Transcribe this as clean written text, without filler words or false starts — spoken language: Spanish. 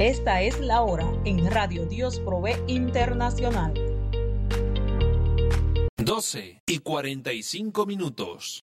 Esta es la hora en Radio Dios Provee Internacional. 12:45.